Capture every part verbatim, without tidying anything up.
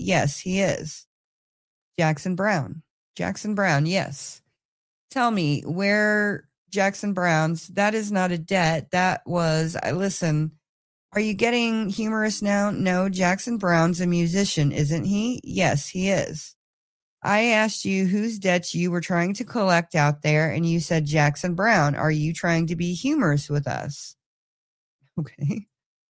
Yes, he is. Jackson Browne. Jackson Browne, yes. Tell me where Jackson Browne's, that is not a debt. That was, I listen, are you getting humorous now? No, Jackson Browne's a musician, isn't he? Yes, he is. I asked you whose debts you were trying to collect out there, and you said Jackson Browne. Are you trying to be humorous with us? Okay.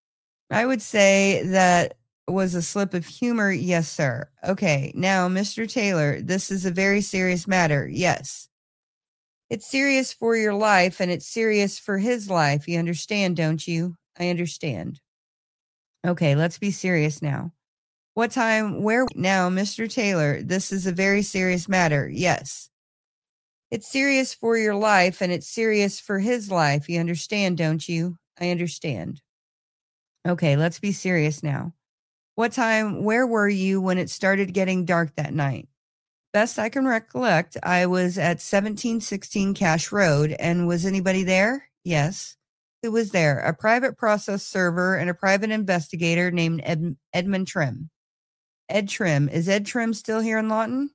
I would say that was a slip of humor. Yes, sir. Okay. Now, Mister Taylor, this is a very serious matter. Yes. It's serious for your life, and it's serious for his life. You understand, don't you? I understand. Okay, let's be serious now. What time, where, now, Mister Taylor, this is a very serious matter. Yes. It's serious for your life, and it's serious for his life. You understand, don't you? I understand. Okay, let's be serious now. What time, where were you when it started getting dark that night? Best I can recollect, I was at seventeen sixteen Cash Road, and was anybody there? Yes. Who was there? A private process server and a private investigator named Ed, Edmund Trim. Ed Trim. Is Ed Trim still here in Lawton?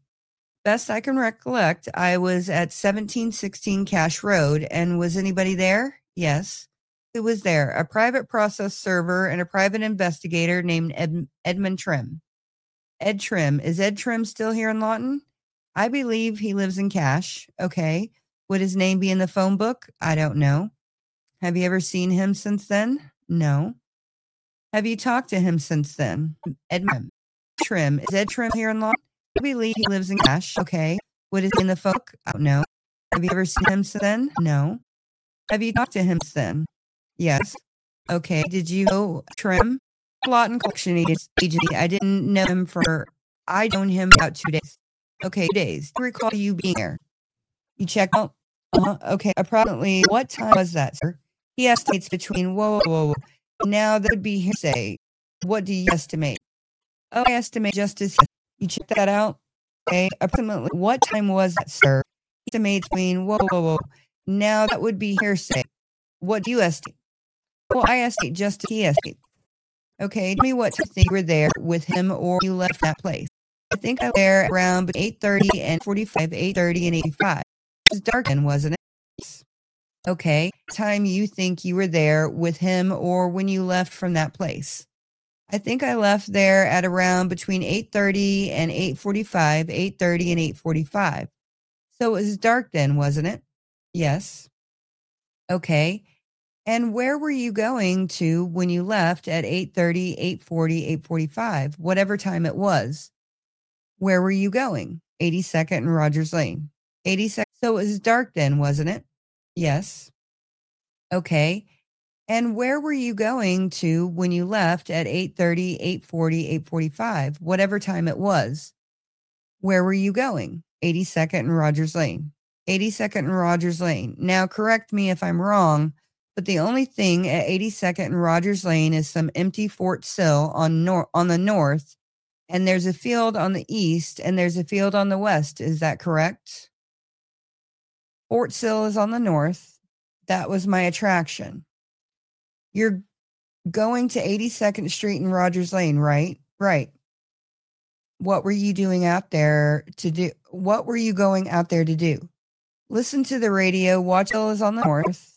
Best I can recollect, I was at seventeen sixteen Cash Road, and was anybody there? Yes. Who was there? A private process server and a private investigator named Ed, Edmund Trim. Ed Trim. Is Ed Trim still here in Lawton? I believe he lives in Cash. Okay. Would his name be in the phone book? I don't know. Have you ever seen him since then? No. Have you talked to him since then? Ed Trim. Is Ed Trim here in Lawton? I believe he lives in Cash. Okay. Would his name in the phone book? I don't know. Have you ever seen him since then? No. Have you talked to him since then? Yes. Okay. Did you know Trim? Lawton Collection Agency. I didn't know him for, I known him about two days. Okay, two days. I recall you being there. You checked out? Uh, okay, approximately what time was that, sir? He estimates between, whoa, whoa, whoa. Now that would be hearsay. What do you estimate? Oh, I estimate just as you checked that out? Okay, approximately what time was that, sir? He estimates between, whoa, whoa, whoa. Now that would be hearsay. What do you estimate? Well, I estimate just as he estimates. Okay, tell me what time you were there with him or you left that place. I think I was there around eight thirty and forty-five, eight thirty and eighty-five. It was dark then, wasn't it? Okay, time you think you were there with him or when you left from that place. I think I left there at around between eight thirty and eight forty-five, eight thirty and eight forty-five. So it was dark then, wasn't it? Yes. Okay. And where were you going to when you left at eight thirty, eight forty, eight forty-five, whatever time it was? Where were you going? eighty-second and Rogers Lane. eighty-second. So it was dark then, wasn't it? Yes. Okay. And where were you going to when you left at eight thirty, eight forty, eight forty-five, whatever time it was? Where were you going? eighty-second and Rogers Lane. eighty-second and Rogers Lane. Now correct me if I'm wrong, but the only thing at eighty-second and Rogers Lane is some empty Fort Sill on nor- on the north, and there's a field on the east, and there's a field on the west. Is that correct? Fort Sill is on the north. That was my attraction. You're going to eighty-second Street and Rogers Lane, right? Right. What were you doing out there to do? What were you going out there to do? Listen to the radio. Watch Hill is on the north.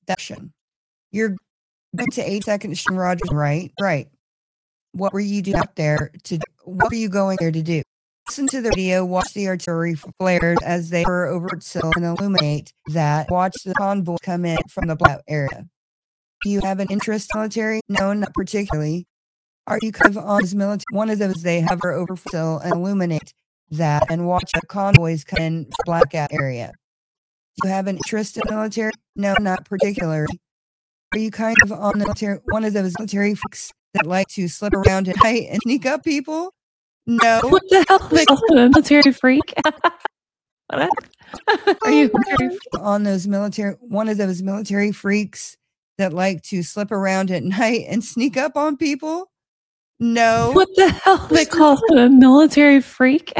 You're going to eighty-second Street and Rogers, right? Right. What were you doing out there to do? What were you going there to do? Listen to the radio, watch the artillery flares as they were over at Sill and illuminate that. Watch the convoy come in from the blackout area. Do you have an interest in military? No, not particularly. Are you kind of on as military? One of those they hover over Sill and illuminate that and watch the convoys come in from the blackout area. Do you have an interest in military? No, not particularly. Are you kind of on the military, one of those military freaks that like to slip around at night and sneak up people? No. What the hell is a military freak? What? Are you on those military, one of those military freaks that like to slip around at night and sneak up on people? No. What the hell they call a military freak?